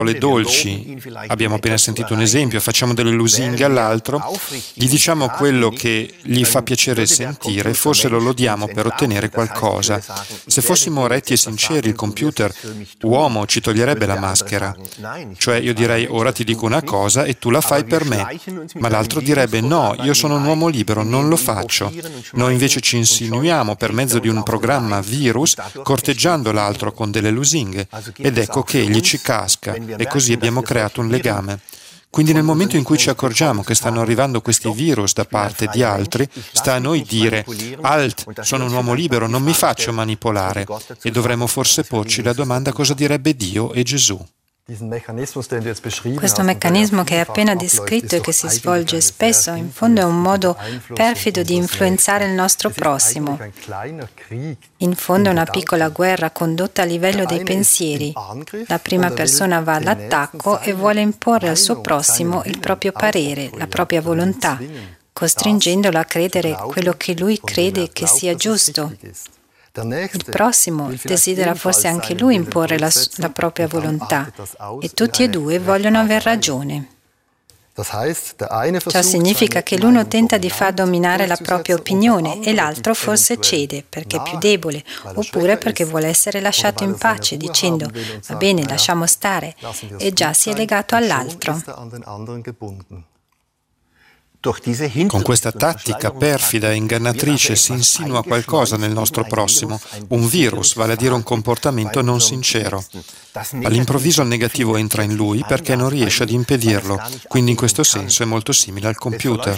parole dolci, abbiamo appena sentito un esempio, facciamo delle lusinghe all'altro, gli diciamo quello che gli fa piacere sentire, forse lo lodiamo per ottenere qualcosa. Se fossimo retti e sinceri, il computer, uomo, ci toglierebbe la maschera. Cioè io direi ora ti dico una cosa e tu la fai per me, ma l'altro direbbe no, io sono un uomo libero, non lo faccio. Noi invece ci insinuiamo per mezzo di un programma virus, corteggiando l'altro con delle lusinghe, ed ecco che egli ci casca. E così abbiamo creato un legame. Quindi nel momento in cui ci accorgiamo che stanno arrivando questi virus da parte di altri, sta a noi dire «Alt, sono un uomo libero, non mi faccio manipolare». E dovremmo forse porci la domanda cosa direbbe Dio e Gesù. Questo meccanismo che hai appena descritto e che si svolge spesso, in fondo è un modo perfido di influenzare il nostro prossimo. In fondo è una piccola guerra condotta a livello dei pensieri. La prima persona va all'attacco e vuole imporre al suo prossimo il proprio parere, la propria volontà, costringendolo a credere quello che lui crede che sia giusto. Il prossimo desidera forse anche lui imporre la propria volontà e tutti e due vogliono aver ragione. Ciò significa che l'uno tenta di far dominare la propria opinione e l'altro forse cede perché è più debole oppure perché vuole essere lasciato in pace dicendo va bene, lasciamo stare e già si è legato all'altro. Con questa tattica perfida e ingannatrice si insinua qualcosa nel nostro prossimo, un virus, vale a dire un comportamento non sincero. All'improvviso il negativo entra in lui perché non riesce ad impedirlo, quindi in questo senso è molto simile al computer.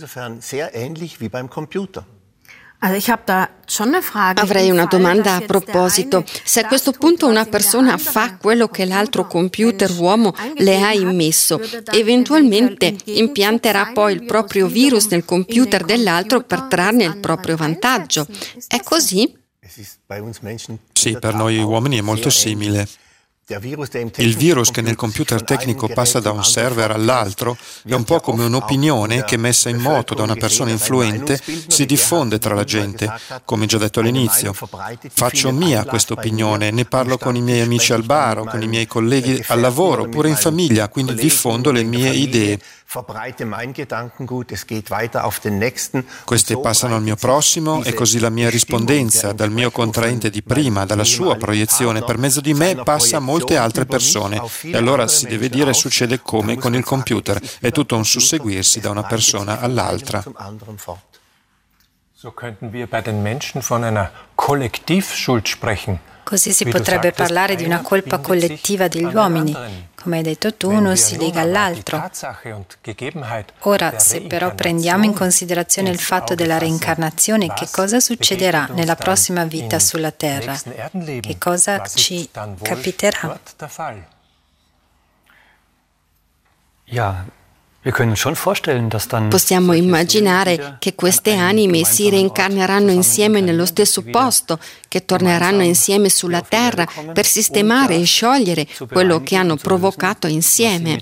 Avrei una domanda a proposito. Se a questo punto una persona fa quello che l'altro computer uomo le ha immesso, eventualmente impianterà poi il proprio virus nel computer dell'altro per trarne il proprio vantaggio. È così? Sì, per noi uomini è molto simile. Il virus che nel computer tecnico passa da un server all'altro è un po' come un'opinione che messa in moto da una persona influente si diffonde tra la gente, come già detto all'inizio. Faccio mia questa opinione, ne parlo con i miei amici al bar o con i miei colleghi al lavoro, oppure in famiglia, quindi diffondo le mie idee. Queste passano al mio prossimo e così la mia rispondenza dal mio contraente di prima, dalla sua proiezione, per mezzo di me passa a molte altre persone. E allora si deve dire succede come con il computer, è tutto un susseguirsi da una persona all'altra. So könnten wir bei den Menschen von einer Kollektivschuld sprechen. Così si potrebbe parlare di una colpa collettiva degli uomini. Come hai detto tu, uno si lega all'altro. Ora, se però prendiamo in considerazione il fatto della reincarnazione, che cosa succederà nella prossima vita sulla Terra? Che cosa ci capiterà? Possiamo immaginare che queste anime si reincarneranno insieme nello stesso posto, che torneranno insieme sulla terra per sistemare e sciogliere quello che hanno provocato insieme.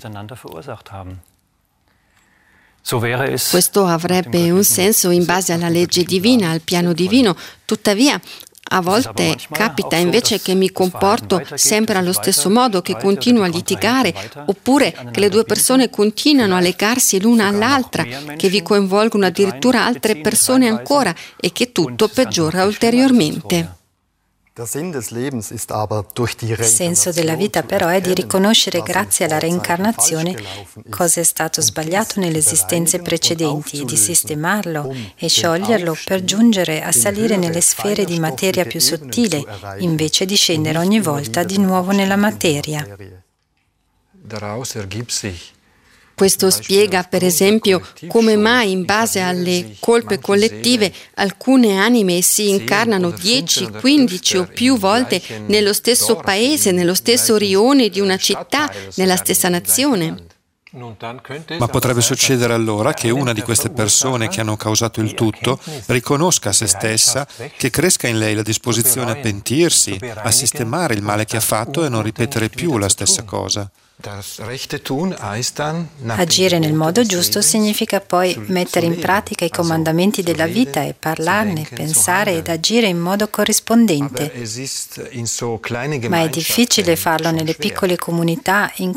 Questo avrebbe un senso in base alla legge divina, al piano divino, tuttavia a volte capita invece che mi comporto sempre allo stesso modo, che continuo a litigare, oppure che le due persone continuano a legarsi l'una all'altra, che vi coinvolgono addirittura altre persone ancora e che tutto peggiora ulteriormente. Il senso della vita però è di riconoscere grazie alla reincarnazione cosa è stato sbagliato nelle esistenze precedenti e di sistemarlo e scioglierlo per giungere a salire nelle sfere di materia più sottile invece di scendere ogni volta di nuovo nella materia. Questo spiega, per esempio, come mai in base alle colpe collettive alcune anime si incarnano 10, 15 o più volte nello stesso paese, nello stesso rione di una città, nella stessa nazione. Ma potrebbe succedere allora che una di queste persone che hanno causato il tutto riconosca a se stessa che cresca in lei la disposizione a pentirsi, a sistemare il male che ha fatto e a non ripetere più la stessa cosa. Agire nel modo giusto significa poi mettere in pratica i comandamenti della vita e parlarne, pensare ed agire in modo corrispondente. Ma è difficile farlo nelle piccole comunità in